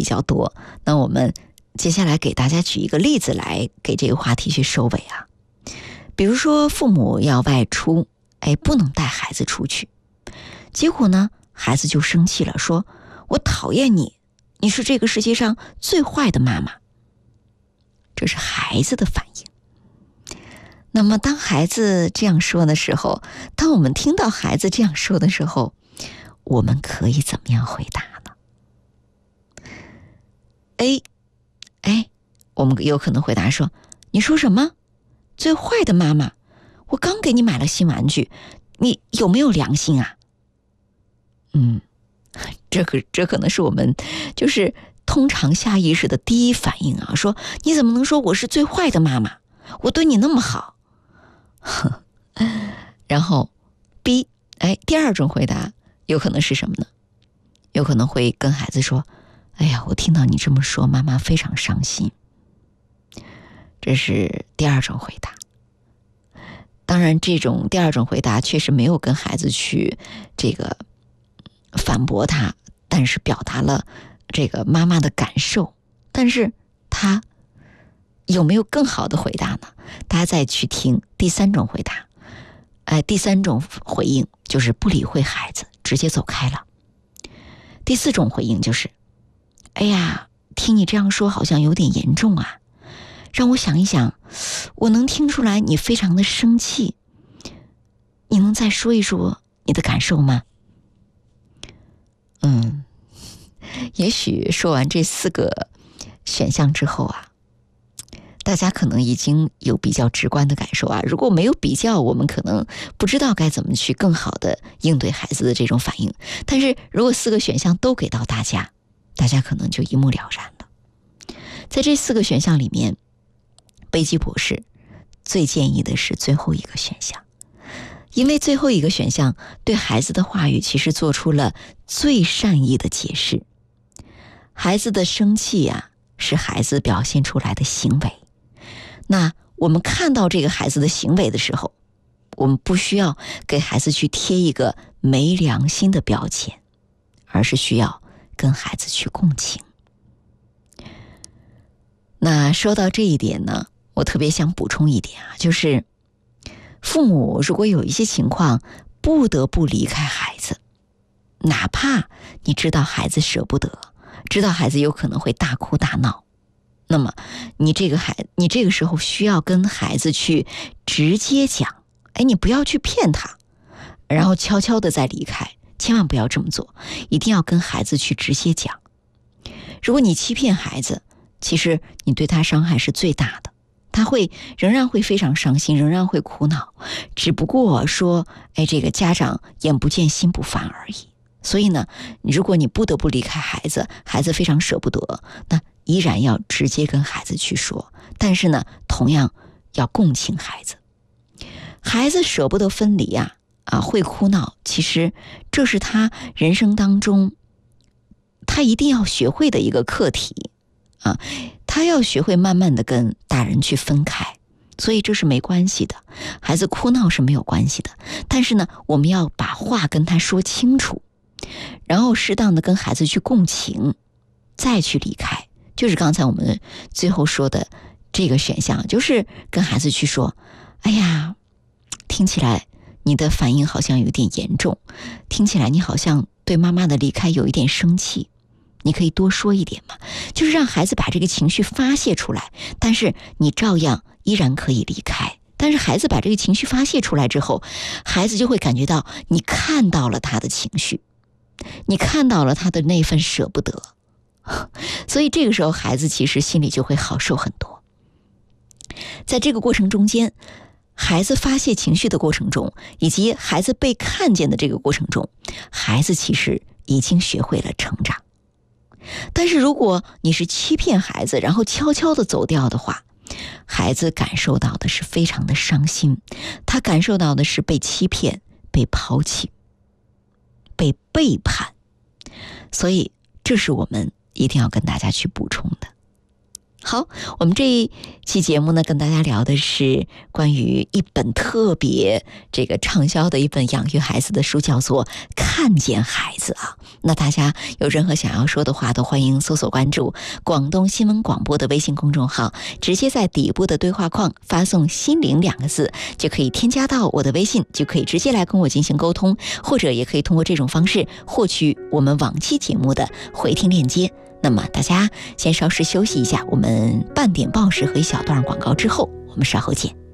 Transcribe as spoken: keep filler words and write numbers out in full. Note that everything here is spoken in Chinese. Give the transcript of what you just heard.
较多。那我们接下来给大家举一个例子来给这个话题去收尾啊。比如说父母要外出，哎，不能带孩子出去，结果呢，孩子就生气了，说我讨厌你，你是这个世界上最坏的妈妈。这是孩子的反应。那么当孩子这样说的时候，当我们听到孩子这样说的时候，我们可以怎么样回答呢？ A， 哎，我们有可能回答说，你说什么？最坏的妈妈？我刚给你买了新玩具，你有没有良心啊？嗯，这个这可能是我们就是通常下意识的第一反应啊，说你怎么能说我是最坏的妈妈？我对你那么好。然后 B， 哎，第二种回答有可能是什么呢？有可能会跟孩子说，哎呀，我听到你这么说，妈妈非常伤心。这是第二种回答。当然这种第二种回答确实没有跟孩子去这个反驳他，但是表达了这个妈妈的感受。但是他有没有更好的回答呢？大家再去听第三种回答。哎，第三种回应就是不理会孩子，直接走开了。第四种回应就是，哎呀，听你这样说好像有点严重啊，让我想一想，我能听出来你非常的生气，你能再说一说你的感受吗？嗯，也许说完这四个选项之后啊，大家可能已经有比较直观的感受啊。如果没有比较，我们可能不知道该怎么去更好的应对孩子的这种反应。但是如果四个选项都给到大家，大家可能就一目了然了。在这四个选项里面，贝基博士最建议的是最后一个选项，因为最后一个选项对孩子的话语其实做出了最善意的解释。孩子的生气呀、啊，是孩子表现出来的行为。那我们看到这个孩子的行为的时候，我们不需要给孩子去贴一个没良心的标签，而是需要跟孩子去共情。那说到这一点呢，我特别想补充一点啊，就是父母如果有一些情况不得不离开孩子，哪怕你知道孩子舍不得，知道孩子有可能会大哭大闹，那么你这个孩你这个时候需要跟孩子去直接讲，哎，你不要去骗他，然后悄悄的再离开，千万不要这么做，一定要跟孩子去直接讲。如果你欺骗孩子，其实你对他伤害是最大的，他会仍然会非常伤心，仍然会苦恼，只不过说，哎，这个家长眼不见心不烦而已。所以呢，如果你不得不离开孩子，孩子非常舍不得，那依然要直接跟孩子去说，但是呢，同样要共情孩子。孩子舍不得分离啊，啊，会哭闹，其实这是他人生当中他一定要学会的一个课题啊，他要学会慢慢的跟大人去分开，所以这是没关系的，孩子哭闹是没有关系的，但是呢，我们要把话跟他说清楚，然后适当的跟孩子去共情，再去离开。就是刚才我们最后说的这个选项，就是跟孩子去说，哎呀，听起来你的反应好像有点严重，听起来你好像对妈妈的离开有一点生气，你可以多说一点嘛，就是让孩子把这个情绪发泄出来，但是你照样依然可以离开。但是孩子把这个情绪发泄出来之后，孩子就会感觉到你看到了他的情绪，你看到了他的那份舍不得，所以这个时候孩子其实心里就会好受很多。在这个过程中间，孩子发泄情绪的过程中，以及孩子被看见的这个过程中，孩子其实已经学会了成长。但是如果你是欺骗孩子，然后悄悄地走掉的话，孩子感受到的是非常的伤心，他感受到的是被欺骗、被抛弃、被背叛，所以这是我们一定要跟大家去补充的。 好，我们这一期节目呢，跟大家聊的是关于一本特别这个畅销的一本养育孩子的书，叫做《看见孩子》啊。那大家有任何想要说的话，都欢迎搜索关注广东新闻广播的微信公众号，直接在底部的对话框发送心灵两个字，就可以添加到我的微信，就可以直接来跟我进行沟通，或者也可以通过这种方式获取我们往期节目的回听链接。那么大家先稍事休息一下，我们半点报时和一小段广告之后，我们稍后见。